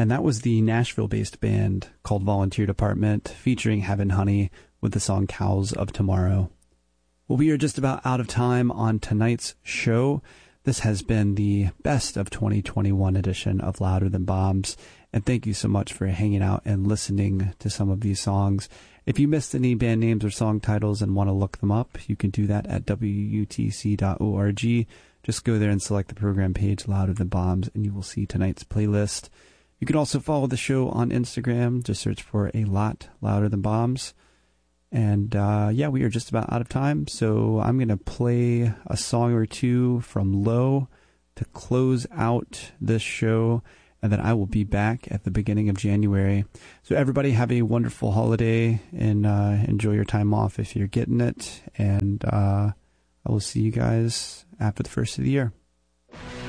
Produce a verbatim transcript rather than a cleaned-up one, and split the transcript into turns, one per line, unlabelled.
And that was the Nashville-based band called Volunteer Department, featuring Heaven Honey with the song Cows of Tomorrow. Well, we are just about out of time on tonight's show. This has been the best of twenty twenty-one edition of Louder Than Bombs. And thank you so much for hanging out and listening to some of these songs. If you missed any band names or song titles and want to look them up, you can do that at W U T C dot org. Just go there and select the program page, Louder Than Bombs, and you will see tonight's playlist. You can also follow the show on Instagram. Just search for A Lot Louder Than Bombs. And uh, yeah, we are just about out of time. So I'm going to play a song or two from Low to close out this show. And then I will be back at the beginning of January. So everybody have a wonderful holiday and uh, enjoy your time off if you're getting it. And uh, I will see you guys after the first of the year.